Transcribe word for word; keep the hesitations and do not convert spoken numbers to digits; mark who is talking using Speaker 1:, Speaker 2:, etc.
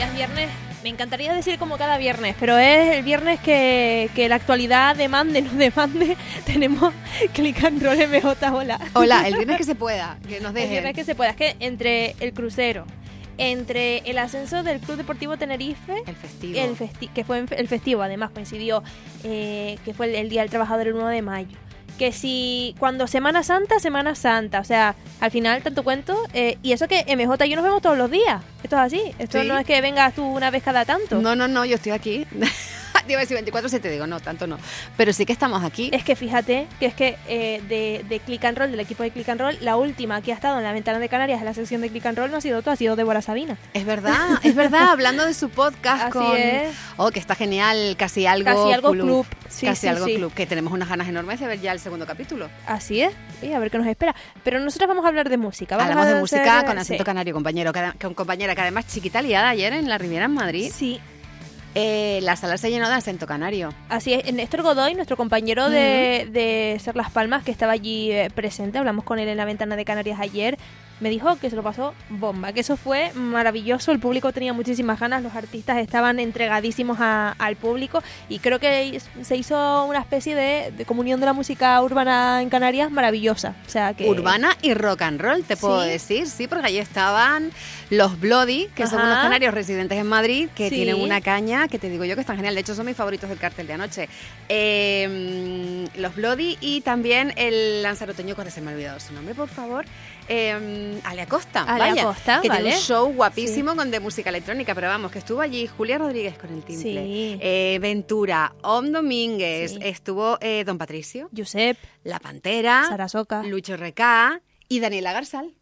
Speaker 1: es viernes. Me encantaría decir como cada viernes, pero es el viernes que, que la actualidad demande, no demande. Tenemos Click and Roll M J, hola.
Speaker 2: Hola, el viernes que se pueda, que nos dejen.
Speaker 1: El viernes que se pueda. Es que entre el crucero, entre el ascenso del Club Deportivo Tenerife,
Speaker 2: el festivo,
Speaker 1: el festi- que fue el festivo, además coincidió, eh, que fue el, el Día del Trabajador el uno de mayo. Que si cuando Semana Santa, Semana Santa, o sea, al final tanto cuento, eh, y eso que M J y yo nos vemos todos los días, esto es así, esto
Speaker 2: ¿Sí?
Speaker 1: No es que vengas tú una vez cada tanto.
Speaker 2: No, no, no, yo estoy aquí. Te iba a decir veinticuatro siete, digo, no, tanto no, pero sí que estamos aquí.
Speaker 1: Es que fíjate, que es que eh, de, de Click and Roll, del equipo de Click and Roll, la última que ha estado en la ventana de Canarias, en la sección de Click and Roll, no ha sido tú, ha sido Débora Sabina.
Speaker 2: Es verdad, es verdad, hablando de su podcast.
Speaker 1: Así
Speaker 2: con...
Speaker 1: es.
Speaker 2: Oh, que está genial, casi algo
Speaker 1: Casi algo
Speaker 2: club.
Speaker 1: club. Sí,
Speaker 2: casi
Speaker 1: sí,
Speaker 2: algo
Speaker 1: sí.
Speaker 2: club, que tenemos unas ganas enormes de ver ya el segundo capítulo.
Speaker 1: Así es, y a ver qué nos espera. Pero nosotros vamos a hablar de música. Vamos
Speaker 2: Hablamos
Speaker 1: a
Speaker 2: de música
Speaker 1: hacer-
Speaker 2: con acento
Speaker 1: sí.
Speaker 2: canario, compañero, que, que- compañera, que además chiquita liada ayer en la Riviera en Madrid.
Speaker 1: Sí,
Speaker 2: Eh, la sala se llenó de acento canario.
Speaker 1: así es. Néstor Godoy, nuestro compañero de, de Ser Las Palmas, que estaba allí eh, presente, hablamos con él en la ventana de Canarias ayer, me dijo que se lo pasó bomba, que eso fue maravilloso, el público tenía muchísimas ganas, los artistas estaban entregadísimos a- al público y creo que se hizo una especie de, de comunión de la música urbana en Canarias maravillosa. O sea que
Speaker 2: Urbana y rock and roll, te puedo
Speaker 1: Sí.
Speaker 2: decir, sí, porque allí estaban los Bloody, que son
Speaker 1: Ajá.
Speaker 2: unos canarios residentes en Madrid, que
Speaker 1: Sí.
Speaker 2: tienen una caña, que te digo yo que están genial, de hecho son mis favoritos del cartel de anoche. Eh, los Bloody y también el lanzaroteño, que se me ha olvidado su nombre, por favor, eh, Ale Acosta,
Speaker 1: Ale
Speaker 2: vaya,
Speaker 1: Acosta,
Speaker 2: que
Speaker 1: vale.
Speaker 2: tiene un show guapísimo con de música electrónica, pero vamos, que estuvo allí Julia Rodríguez con el timple,
Speaker 1: Sí.
Speaker 2: eh, Ventura, Om Domínguez,
Speaker 1: Sí.
Speaker 2: estuvo eh, Don Patricio,
Speaker 1: Josep,
Speaker 2: La Pantera,
Speaker 1: Sara Soca.
Speaker 2: Lucho Recá y Daniela Garzal.